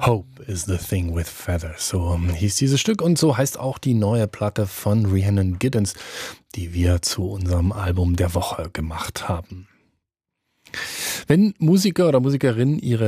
Hope is the thing with feathers. So hieß dieses Stück und so heißt auch die neue Platte von Rhiannon Giddens, die wir zu unserem Album der Woche gemacht haben. Wenn Musiker oder Musikerinnen ihre